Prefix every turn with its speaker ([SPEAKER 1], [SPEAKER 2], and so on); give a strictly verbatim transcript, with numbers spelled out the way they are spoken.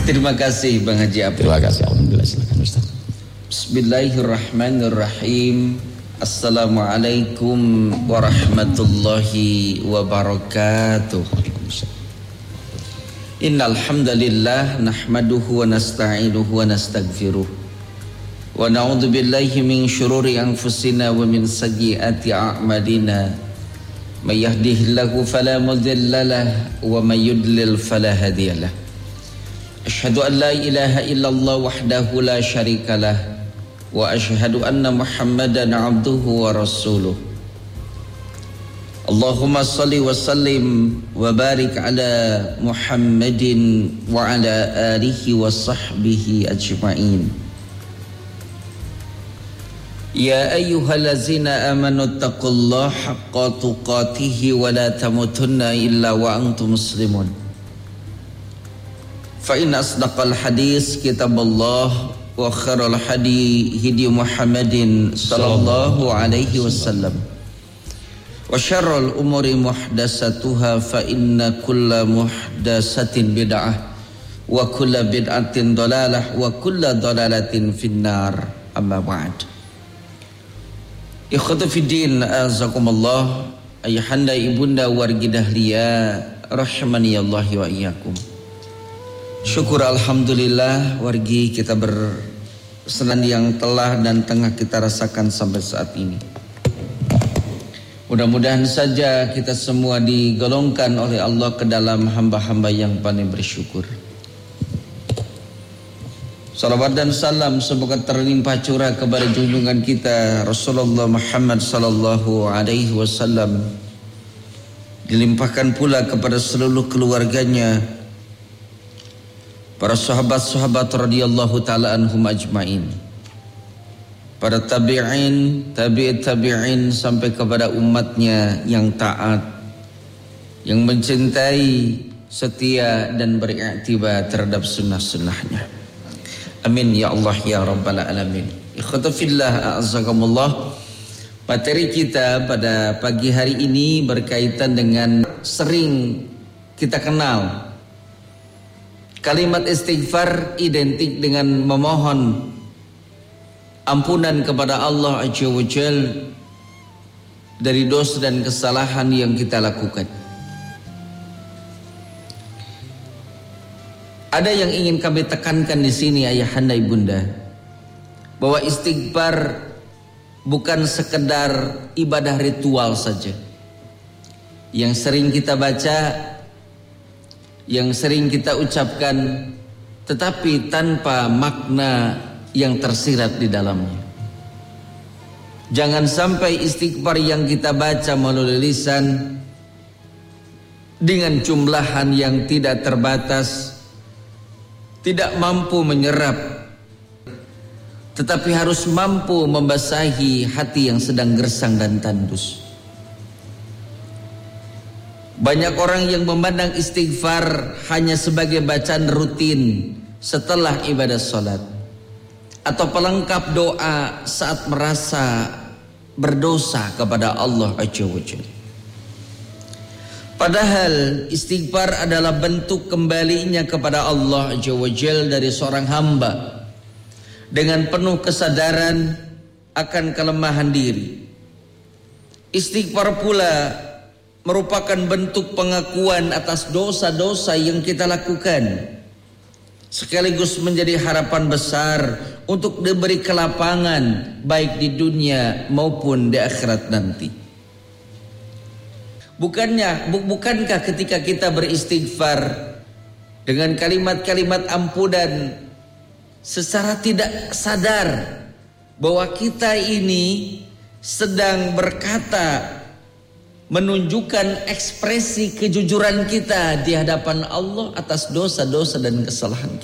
[SPEAKER 1] Terima kasih Bang Haji Abdul.
[SPEAKER 2] Terima kasih. Alhamdulillah, silakan Ustaz.
[SPEAKER 1] Bismillahirrahmanirrahim. Assalamualaikum warahmatullahi wabarakatuh. Innal hamdalillah nahmaduhu wa nasta'inuhu wa nastaghfiruh. Wa na'udzu billahi min syururi anfusina wa min sayyiati a'malina. May yahdihillahu fala mudilla lahu wa may yudlil fala hadiyalah. Asyhadu an la ilaha illallah wahdahu la syarikalah wa asyhadu anna Muhammadan abduhu wa rasuluh. Allahumma salli wa sallim wa barik ala Muhammadin wa ala alihi wa sahbihi ajma'in. Ya ayyuhallazina amanu taqullaha haqqa tuqatih wa la tamutunna illa wa antum muslimun. Fa inna asdaqal hadis kitabullah wa khairal hadi hadi Muhammadin sallallahu alaihi wasallam. Wa syarrul umuri muhdatsatuha fa inna kulla muhdatsatin bid'ah wa kulla bid'atin dhalalah wa kulla dhalalatin finnar. Amma ba'd. Ikhwatu fiddin, azakumullah, ayahanda ibunda wargi dahliya rahimani Allah wa iyyakum. Syukur alhamdulillah wargi kita bersenang yang telah dan tengah kita rasakan sampai saat ini. Mudah-mudahan saja kita semua digolongkan oleh Allah ke dalam hamba-hamba yang paling bersyukur. Salawat dan salam semoga terlimpah curah kepada junjungan kita Rasulullah Muhammad sallallahu alaihi wasallam. Dilimpahkan pula kepada seluruh keluarganya, para sahabat-sahabat radhiyallahu taala anhum ajmain, para tabi'in, tabi'it tabi'in sampai kepada umatnya yang taat, yang mencintai, setia dan beriktibar terhadap sunnah-sunnahnya. Amin ya Allah ya Rabbal alamin. Ikhwatu fillah, a'azzakumullah. Materi kita pada pagi hari ini berkaitan dengan sering kita kenal. Kalimat istighfar identik dengan memohon ampunan kepada Allah Azza wa Jalla dari dosa dan kesalahan yang kita lakukan. Ada yang ingin kami tekankan di sini ayahanda ibunda, bahwa istighfar bukan sekedar ibadah ritual saja yang sering kita baca, yang sering kita ucapkan, tetapi tanpa makna yang tersirat di dalamnya. Jangan sampai istighfar yang kita baca melalui lisan dengan jumlahan yang tidak terbatas, tidak mampu menyerap, tetapi harus mampu membasahi hati yang sedang gersang dan tandus. Banyak orang yang memandang istighfar hanya sebagai bacaan rutin setelah ibadah salat atau pelengkap doa saat merasa berdosa kepada Allah Azza wa Jalla. Padahal istighfar adalah bentuk kembalinya kepada Allah Azza wa Jalla dari seorang hamba dengan penuh kesadaran akan kelemahan diri. Istighfar pula merupakan bentuk pengakuan atas dosa-dosa yang kita lakukan, sekaligus menjadi harapan besar untuk diberi kelapangan baik di dunia maupun di akhirat nanti. Bukannya, bu, bukankah ketika kita beristighfar dengan kalimat-kalimat ampunan, secara tidak sadar bahwa kita ini sedang berkata, menunjukkan ekspresi kejujuran kita di hadapan Allah atas dosa-dosa dan kesalahan kita.